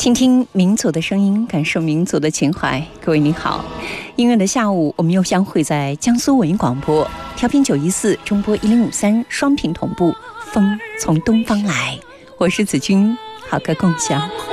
倾听民族的声音，感受民族的情怀。各位您好，音乐的下午，我们又相会在江苏文艺广播调频914，中波1053，双频同步。风从东方来，我是子君，好歌共享。